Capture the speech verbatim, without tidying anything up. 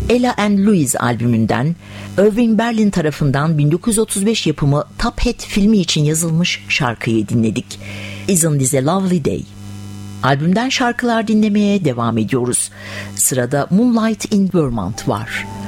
Ella and Louise albümünden Irving Berlin tarafından bin dokuz yüz otuz beş yapımı Top Hat filmi için yazılmış şarkıyı dinledik. Isn't This a Lovely Day? Albümden şarkılar dinlemeye devam ediyoruz. Sırada Moonlight in Vermont var.